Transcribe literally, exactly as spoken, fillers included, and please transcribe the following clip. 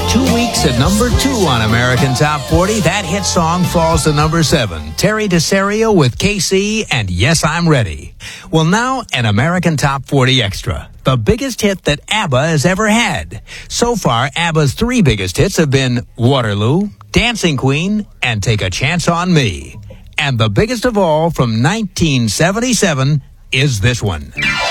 Two weeks at number two on American Top forty. That hit song falls to number seven. Terry DeSario with K C and Yes, I'm Ready. Well, now an American Top forty Extra. The biggest hit that ABBA has ever had. So far, ABBA's three biggest hits have been Waterloo, Dancing Queen, and Take a Chance on Me. And the biggest of all, from nineteen seventy-seven, is this one.